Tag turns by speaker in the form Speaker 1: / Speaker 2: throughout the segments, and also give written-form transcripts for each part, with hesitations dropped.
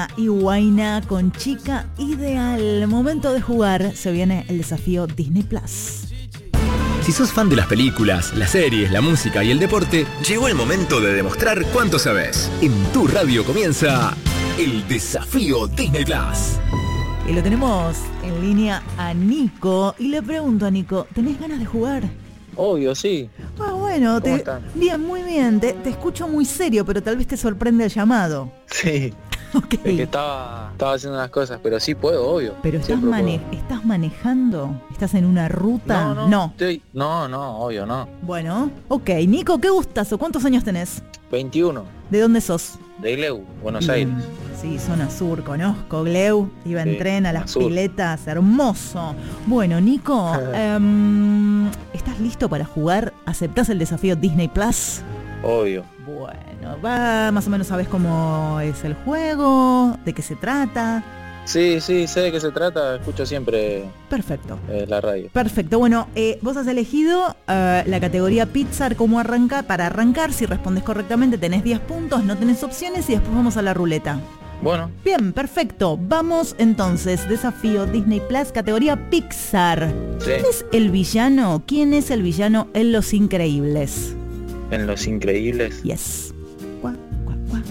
Speaker 1: Luna y Huayna con Chica Ideal. Momento de jugar, se viene el desafío Disney Plus.
Speaker 2: Si sos fan de las películas, las series, la música y el deporte, llegó el momento de demostrar cuánto sabes. En tu radio comienza el desafío Disney Plus.
Speaker 1: Y lo tenemos en línea a Nico. Y le pregunto a Nico, ¿tenés ganas de jugar?
Speaker 3: Obvio, sí.
Speaker 1: Ah, bueno,
Speaker 3: ¿Cómo están?
Speaker 1: Bien, muy bien. Te escucho muy serio, pero tal vez te sorprende el llamado.
Speaker 3: Sí.
Speaker 1: Ok.
Speaker 3: Es que estaba haciendo unas cosas, pero sí puedo, obvio.
Speaker 1: Pero estás
Speaker 3: Siempre
Speaker 1: manejando, estás en una ruta.
Speaker 3: puedo. No, obvio, no.
Speaker 1: Bueno, ok. Nico, qué gustazo. ¿Cuántos años tenés?
Speaker 3: 21,
Speaker 1: ¿De dónde sos?
Speaker 3: de Gleu, Buenos Aires.
Speaker 1: Sí, zona sur, conozco Gleu, iba en
Speaker 3: Sí,
Speaker 1: tren a las
Speaker 3: sur.
Speaker 1: piletas, hermoso. Bueno, Nico, ¿estás listo para jugar? ¿Aceptás el desafío Disney Plus?
Speaker 3: Obvio.
Speaker 1: Bueno, más o menos sabes cómo es el juego, de qué se trata.
Speaker 3: Sí, sé de qué se trata, escucho siempre
Speaker 1: Perfecto.
Speaker 3: la radio.
Speaker 1: Perfecto, bueno, vos has elegido la categoría Pixar, cómo arranca. Para arrancar, si respondes correctamente tenés 10 puntos, no tenés opciones y después vamos a la ruleta.
Speaker 3: Bueno,
Speaker 1: Bien, perfecto. Vamos entonces, desafío Disney Plus, categoría Pixar.
Speaker 3: Sí.
Speaker 1: ¿Quién es el villano? ¿Quién es el villano en Los Increíbles?
Speaker 3: en Los Increíbles,
Speaker 1: Yes. Cuá, cuá, cuá.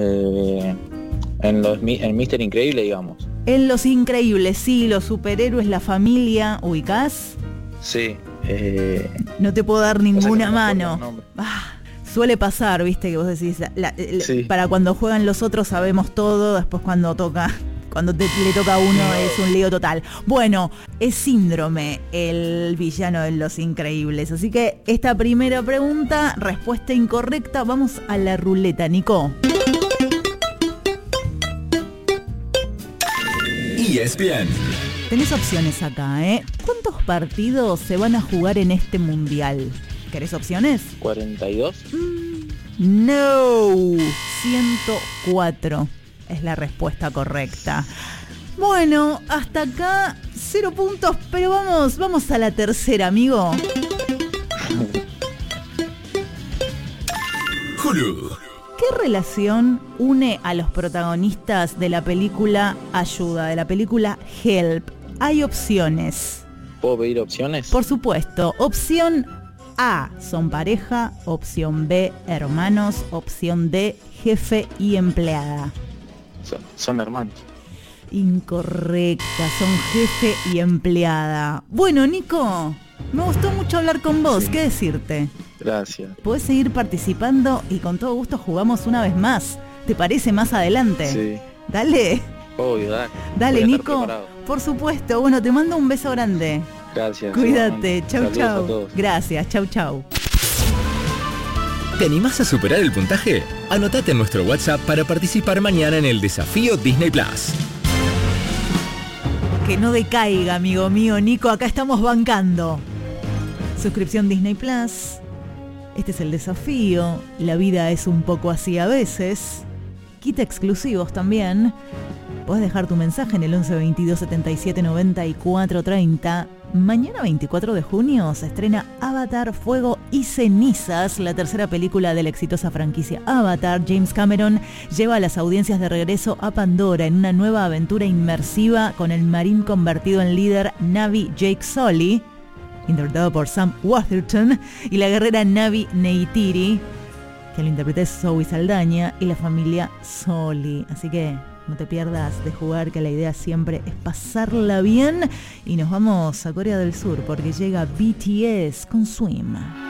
Speaker 3: en Mr. Increíble, digamos.
Speaker 1: En Los Increíbles, sí, los superhéroes, la familia, ¿ubicás?
Speaker 3: Sí.
Speaker 1: No te puedo dar
Speaker 3: no
Speaker 1: ninguna
Speaker 3: me acuerdo
Speaker 1: mano.
Speaker 3: el nombre.
Speaker 1: Suele pasar, viste, que vos decís,
Speaker 3: Sí.
Speaker 1: para cuando juegan los otros sabemos todo, después cuando le toca a uno es un lío total. Bueno, es Síndrome el villano de Los Increíbles. Así que esta primera pregunta, respuesta incorrecta. Vamos a la ruleta, Nico.
Speaker 2: ESPN.
Speaker 1: Tenés opciones acá, ¿eh? ¿Cuántos partidos se van a jugar en este mundial? ¿Querés opciones?
Speaker 3: 42.
Speaker 1: No, 104 es la respuesta correcta. Bueno, hasta acá 0 puntos, pero vamos a la tercera, amigo.
Speaker 2: Hulu.
Speaker 1: ¿Qué relación une a los protagonistas de la película Ayuda, de la película Help? Hay opciones.
Speaker 3: ¿Puedo pedir opciones?
Speaker 1: Por supuesto, opción A, son pareja, opción B, hermanos, opción D, jefe y empleada.
Speaker 3: Son hermanos.
Speaker 1: Incorrecta, son jefe y empleada. Bueno, Nico, me gustó mucho hablar con vos,
Speaker 3: Sí.
Speaker 1: ¿qué decirte?
Speaker 3: Gracias.
Speaker 1: Podés seguir participando y con todo gusto jugamos una vez más. ¿Te parece más adelante?
Speaker 3: Sí.
Speaker 1: Dale,
Speaker 3: Obvio, dale.
Speaker 1: dale,
Speaker 3: Voy a estar
Speaker 1: Nico.
Speaker 3: preparado.
Speaker 1: Por supuesto, bueno, te mando un beso grande.
Speaker 3: Gracias.
Speaker 1: Cuídate,
Speaker 3: igualmente.
Speaker 1: chau,
Speaker 3: Saludos a
Speaker 1: chau.
Speaker 3: todos.
Speaker 1: Gracias, chau, chau.
Speaker 2: ¿Te animás a superar el puntaje? Anotate en nuestro WhatsApp para participar mañana en el desafío Disney Plus.
Speaker 1: Que no decaiga, amigo mío, Nico, acá estamos bancando. Suscripción Disney Plus. Este es el desafío. La vida es un poco así a veces. Quita exclusivos también. Podés dejar tu mensaje en el 11 22 77 94 30. Mañana 24 de junio se estrena Avatar, Fuego y Cenizas, la tercera película de la exitosa franquicia Avatar. James Cameron lleva a las audiencias de regreso a Pandora en una nueva aventura inmersiva con el marín convertido en líder Navi Jake Sully, interpretado por Sam Worthington, y la guerrera Navi Neytiri, que lo interpreta Zoe Saldaña, y la familia Sully. Así que no te pierdas de jugar, que la idea siempre es pasarla bien. Y nos vamos a Corea del Sur porque llega BTS con Swim.